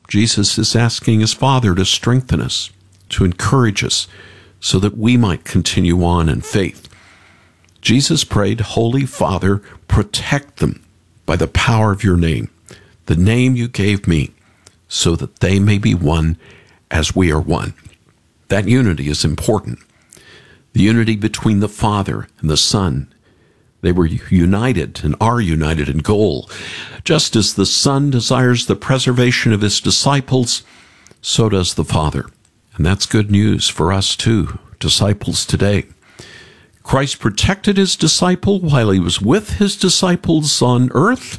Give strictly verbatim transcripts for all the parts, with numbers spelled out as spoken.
Jesus is asking his Father to strengthen us, to encourage us, so that we might continue on in faith. Jesus prayed, Holy Father, protect them by the power of your name, the name you gave me, so that they may be one as we are one. That unity is important. The unity between the Father and the Son. They were united and are united in goal. Just as the Son desires the preservation of his disciples, so does the Father. And that's good news for us too, disciples today. Christ protected his disciple while he was with his disciples on earth.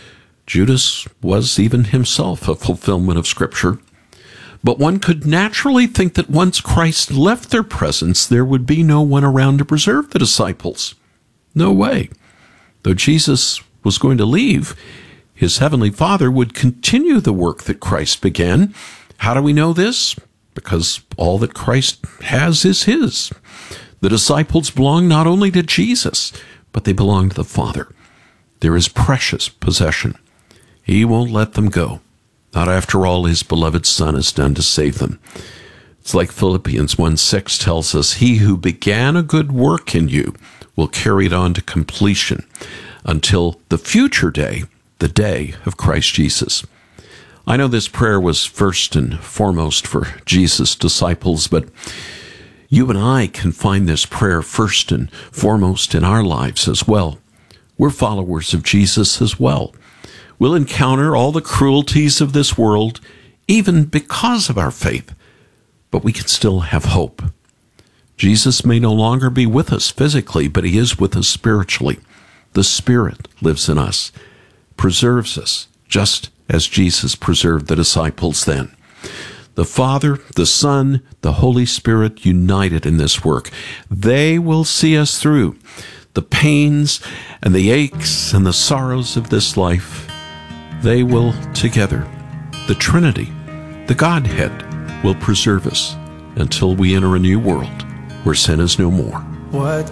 Judas was even himself a fulfillment of Scripture. But one could naturally think that once Christ left their presence, there would be no one around to preserve the disciples. No way. Though Jesus was going to leave, his heavenly Father would continue the work that Christ began. How do we know this? Because all that Christ has is his. The disciples belong not only to Jesus, but they belong to the Father. They're his precious possession. He won't let them go, not after all his beloved Son has done to save them. It's like Philippians one six tells us, he who began a good work in you will carry it on to completion until the future day, the day of Christ Jesus. I know this prayer was first and foremost for Jesus' disciples, but you and I can find this prayer first and foremost in our lives as well. We're followers of Jesus as well. We'll encounter all the cruelties of this world, even because of our faith, but we can still have hope. Jesus may no longer be with us physically, but he is with us spiritually. The Spirit lives in us, preserves us, just as Jesus preserved the disciples then. The Father, the Son, the Holy Spirit united in this work. They will see us through the pains and the aches and the sorrows of this life. They will together, the Trinity, the Godhead, will preserve us until we enter a new world where sin is no more. What